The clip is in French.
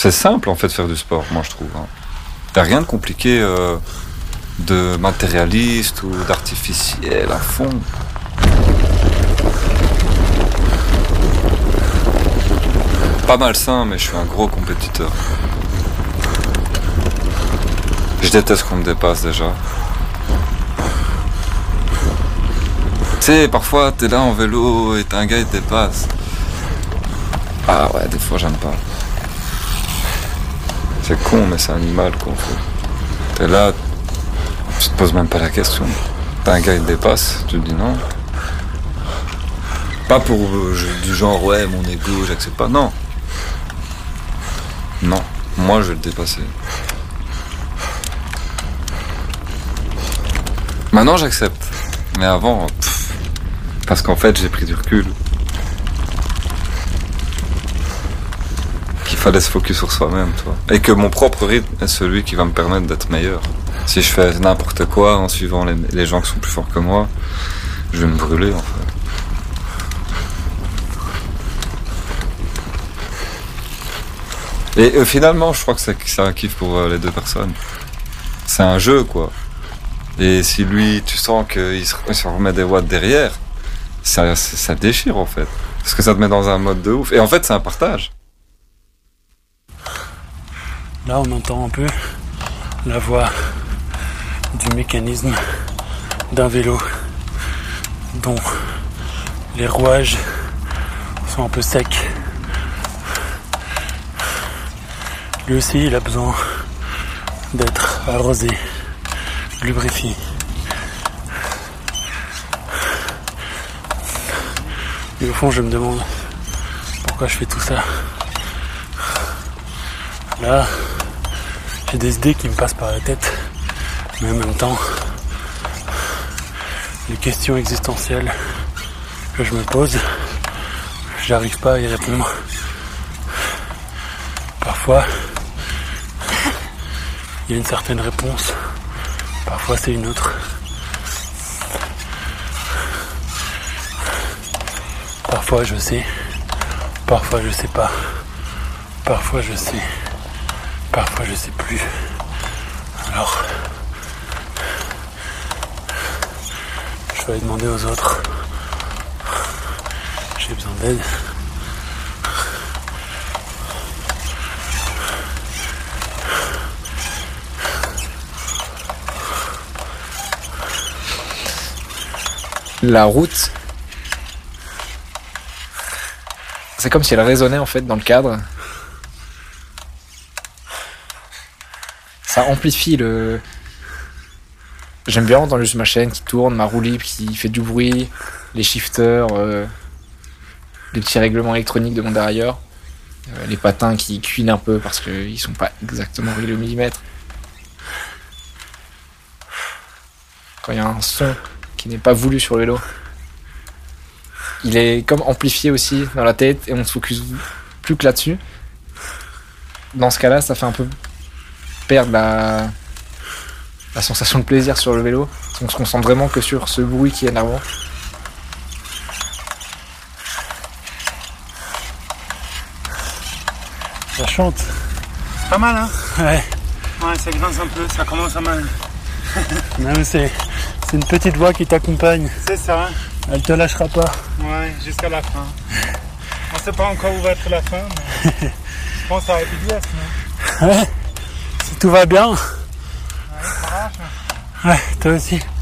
C'est simple en fait de faire du sport, moi je trouve. Hein. Y a rien de compliqué, de matérialiste ou d'artificiel à fond. Pas malsain, mais je suis un gros compétiteur. Je déteste qu'on me dépasse déjà. Tu sais, parfois t'es là en vélo et t'as un gars qui te dépasse. Ah ouais, des fois j'aime pas. C'est con, mais c'est animal qu'on fait. T'es là, tu te poses même pas la question. T'as un gars qui te dépasse, tu te dis non. Pas pour du genre ouais, mon ego, j'accepte pas. Non. Non, moi je vais le dépasser. Maintenant j'accepte. Mais avant, parce qu'en fait j'ai pris du recul. Qu'il fallait se focus sur soi-même, toi. Et que mon propre rythme est celui qui va me permettre d'être meilleur. Si je fais n'importe quoi en suivant les gens qui sont plus forts que moi, je vais me brûler en fait. Et finalement, je crois que c'est un kiff pour les deux personnes. C'est un jeu, quoi. Et si lui, tu sens qu'il se remet des watts derrière, ça déchire, en fait. Parce que ça te met dans un mode de ouf. Et en fait, c'est un partage. Là, on entend un peu la voix du mécanisme d'un vélo dont les rouages sont un peu secs. Lui aussi, il a besoin d'être arrosé, lubrifié. Et au fond, je me demande pourquoi je fais tout ça. Là, j'ai des idées qui me passent par la tête, mais en même temps, les questions existentielles que je me pose, j'arrive pas à y répondre. Parfois, il y a une certaine réponse, parfois c'est une autre. Parfois je sais, parfois je sais pas, parfois je sais, parfois je sais plus. Alors, je vais aller demander aux autres. J'ai besoin d'aide. La route, c'est comme si elle résonnait en fait dans le cadre. Ça amplifie le... J'aime bien entendre juste ma chaîne qui tourne, ma roue libre qui fait du bruit, les shifters, les petits règlements électroniques de mon derrière, les patins qui cuinent un peu parce qu'ils sont pas exactement réglés au millimètre. Quand il y a un son qui n'est pas voulu sur le vélo, il est comme amplifié aussi dans la tête et on se focus plus que là-dessus. Dans ce cas-là, ça fait un peu perdre la sensation de plaisir sur le vélo. On se concentre vraiment que sur ce bruit qui est énervant. Ça chante. C'est pas mal, hein? Ouais. Ouais, ça grince un peu, ça commence à mal. Non, mais c'est une petite voix qui t'accompagne. C'est ça. Elle te lâchera pas. Ouais, jusqu'à la fin. On sait pas encore où va être la fin, mais je pense à Happy Yes, non? Ouais. Si tout va bien. Ouais, ça marche. Ouais, toi aussi.